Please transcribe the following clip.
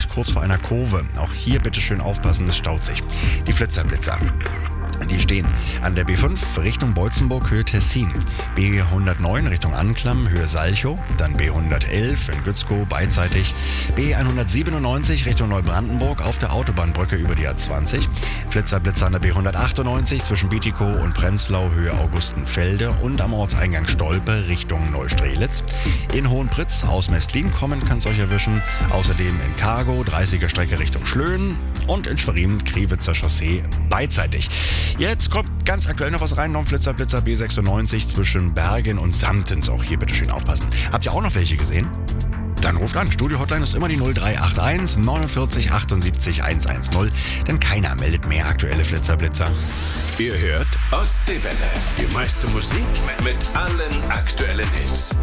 kurz vor einer Kurve. Auch hier bitte schön aufpassen, es staut sich. Die Flitzer-Blitzer. Die stehen an der B5 Richtung Beutzenburg, Höhe Tessin. B109 Richtung Anklam, Höhe Salchow. Dann B111 in Gützkow beidseitig. B197 Richtung Neubrandenburg auf der Autobahnbrücke über die A20. Flitzer an der B198 zwischen Bietigkow und Prenzlau, Höhe Augustenfelde. Und am Ortseingang Stolpe Richtung Neustrelitz. In Hohenpritz aus Mestlin kommen kann es euch erwischen. Außerdem in Cargo 30er Strecke Richtung Schlöen. Und in Schwerin Kriwitzer Chaussee beidseitig. Jetzt kommt ganz aktuell noch was rein, noch ein Flitzer B96 zwischen Bergen und Samtens. Auch hier bitte schön aufpassen. Habt ihr auch noch welche gesehen? Dann ruft an. Studio-Hotline ist immer die 0381 49 78 110, denn keiner meldet mehr aktuelle Flitzer. Ihr hört Ostseewelle. Die meiste Musik mit allen aktuellen Hits.